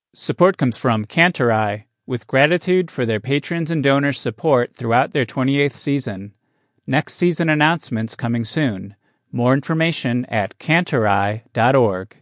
Support comes from Cantorai, with gratitude for their patrons and donors' support throughout their 28th season. Next season announcements coming soon. More information at cantorai.org.